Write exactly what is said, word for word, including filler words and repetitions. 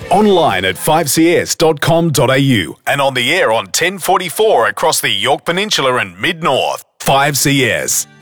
Online at five c s dot com dot a u and on the air on ten forty-four across the Yorke Peninsula and Mid-North. five C S.